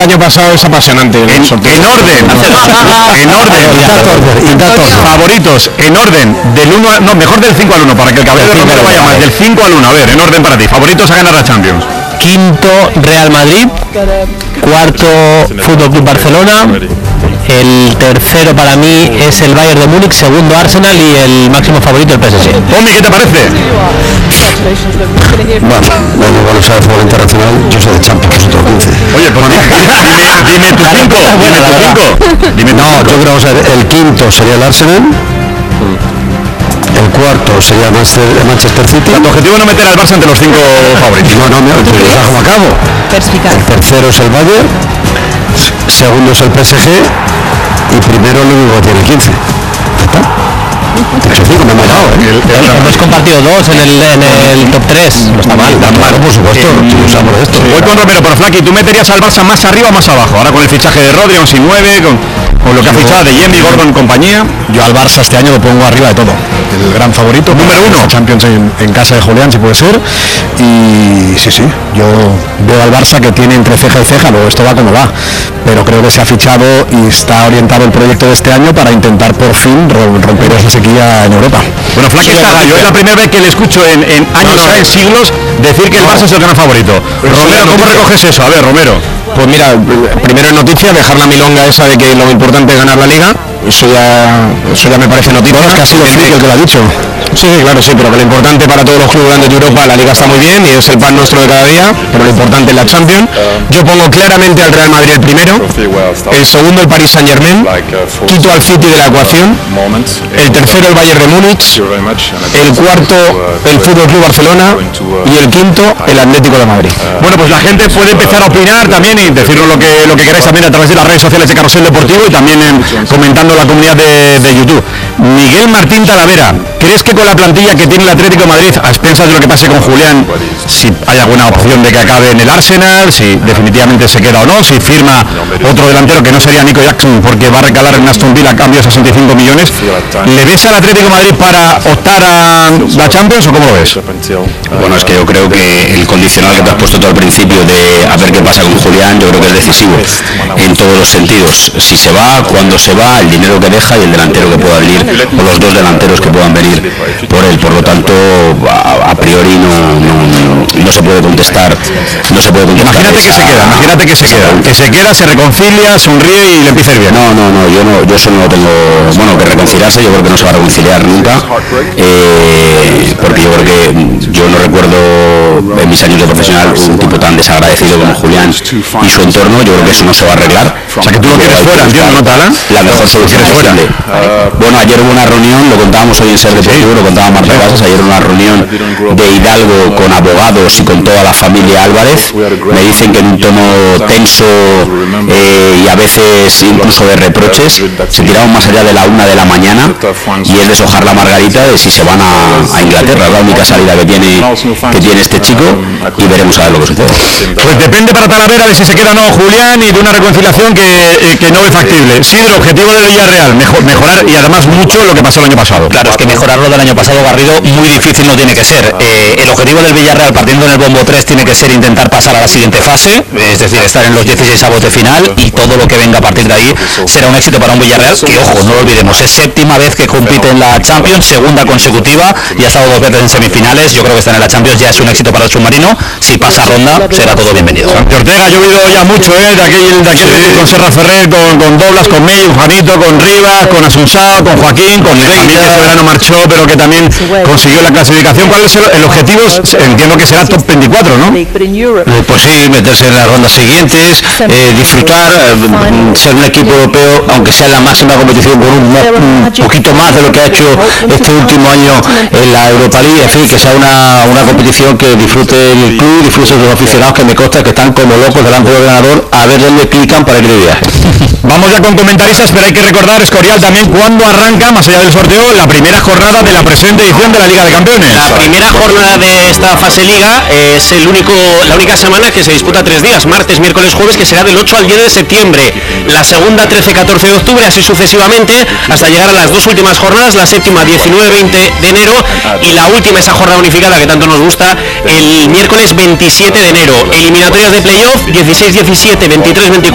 año pasado es apasionante. En orden. Favoritos, en orden, del 1 no, mejor del 5 al 1, para que el cabello no me vaya más, del 5 al 1, a ver, en orden para ti, favoritos a ganar la Champions. Quinto, Real Madrid. Cuarto, Fútbol Club Barcelona. El tercero para mí es el Bayern de Múnich, segundo Arsenal y el máximo favorito el PSG. Tommy, ¿qué te parece? Bueno, cuando sea de fútbol internacional, yo soy de Champions, otro 15. Oye, pues dime tu 5. No, yo creo que el quinto sería el Arsenal. El cuarto sería el Manchester City. Tu objetivo es no meter al Barça entre los 5 favoritos. No, mira, pero ya como acabo. El tercero es el Bayern, segundo es el PSG y primero el único que tiene 15. ¿Está? Hemos compartido 2 en el top 3. No está mal. Por supuesto. Usamos esto. Voy con Romero, pero Flaky, ¿tú meterías al Barça más arriba o más abajo? Ahora con el fichaje de Rodri, 11 y 9, con lo que ha fichado de Yemi, Gordon, compañía. Yo al Barça este año lo pongo arriba de todo. El gran favorito. Número 1. Champions en casa de Julián, si puede ser. Y sí, yo veo al Barça que tiene entre ceja y ceja, luego esto va como va. Pero creo que se ha fichado y está orientado el proyecto de este año para intentar por fin romper esa sequía en Europa. Bueno, Flaky está gallo, es la primera vez que le escucho en años, en siglos, decir que el Barça es el gran favorito. Romero, ¿cómo recoges eso? A ver, Romero. Pues mira, primero en noticia, dejar la milonga esa de que lo importante es ganar la Liga. Eso ya me parece noticia. Bueno, es que ha sido Flick el que lo ha dicho. Sí, claro, sí, pero que lo importante para todos los clubes grandes de Europa, la Liga está muy bien y es el pan nuestro de cada día, pero lo importante es la Champions. Yo pongo claramente al Real Madrid el primero, el segundo el Paris Saint-Germain, quito al City de la ecuación, el tercero el Bayern de Múnich, el cuarto el Fútbol Club Barcelona y el quinto el Atlético de Madrid. Bueno, pues la gente puede empezar a opinar también y decirnos lo que queráis también a través de las redes sociales de Carrusel Deportivo y también comentando la comunidad de YouTube. Miguel Martín Talavera, ¿crees que con la plantilla que tiene el Atlético de Madrid, a expensas de lo que pase con Julián, si hay alguna opción de que acabe en el Arsenal, si definitivamente se queda o no, si firma otro delantero que no sería Nico Jackson porque va a recalar en Aston Villa a cambio de 65 millones, ¿le ves al Atlético de Madrid para optar a la Champions o cómo lo ves? Bueno, es que yo creo que el condicional que te has puesto tú al principio de a ver qué pasa con Julián, yo creo que es decisivo en todos los sentidos. Si se va, cuándo se va, el dinero que deja y el delantero que pueda venir, o los dos delanteros que puedan venir por él. Por lo tanto, a priori no se puede contestar. Imagínate que se queda, se reconcilia, sonríe y le empieza a ir bien. Yo eso no lo tengo. Bueno, que reconciliarse, yo creo que no se va a reconciliar nunca, porque yo creo que yo no recuerdo en mis años de profesional un tipo tan desagradecido como Julián y su entorno. Yo creo que eso no se va a arreglar. O sea, que tú lo quieres fuera, entiendo, ¿no, Tala? La mejor solución posible. Bueno, ayer hubo una reunión, lo contábamos hoy en Ser Deportivo, lo contaba Marta Casas, ayer una reunión de Hidalgo con abogados y con toda la familia Álvarez. Me dicen que en un tono tenso y a veces incluso de reproches, se tiraron más allá de la 1 de la mañana y es deshojar la margarita de si se van a Inglaterra. Es la única salida que tiene este chico y veremos a ver lo que sucede. Pues depende para Talavera de si se queda o no Julián y de una reconciliación que no es factible. Sí, el objetivo del Villarreal, mejorar y además mucho lo que pasó el año pasado. Claro, es que mejorar lo del año pasado, Garrido, muy difícil no tiene que ser. El objetivo del Villarreal, partiendo en el bombo 3, tiene que ser intentar pasar a la siguiente fase, es decir, estar en los 16avos de final, y todo lo que venga a partir de ahí será un éxito para un Villarreal que, ojo, no lo olvidemos, es séptima vez que compite en la Champions, segunda consecutiva, y ha estado 2 veces en semifinales. Yo creo que estar en la Champions ya es un éxito para el submarino. Si pasa ronda, será todo bienvenido. Santi Ortega ha llovido ya mucho, de aquel con Serra Ferrer, con Doblas, con May, Juanito, con Rivas, con Asunsao, con Joaquín, con Miguel, que este verano marchó, pero que también consiguió la clasificación. ¿Cuál es el objetivo? Entiendo que será top 24, ¿no? Pues sí, meterse en las rondas siguientes, disfrutar, ser un equipo europeo, aunque sea en la máxima competición, con un poquito más de lo que ha hecho este último año en la Europa League, en fin, que sea una competición que disfrute el club, disfrute los aficionados, que me consta que están como locos delante del ordenador a ver dónde clican para ir de viaje. Vamos ya con comentaristas, pero hay que recordar, Escorial, también cuándo arranca, más allá del sorteo, la primera jornada de la presente edición de la Liga de Campeones. La primera jornada de esta fase Liga es la única semana que se disputa 3 días, martes, miércoles, jueves, que será del 8 al 10 de septiembre. La segunda 13-14 de octubre, así sucesivamente, hasta llegar a las 2 últimas jornadas, la séptima 19-20 de enero y la última, esa jornada unificada que tanto nos gusta, el miércoles 27 de enero. Eliminatorias de playoff 16-17, 23-24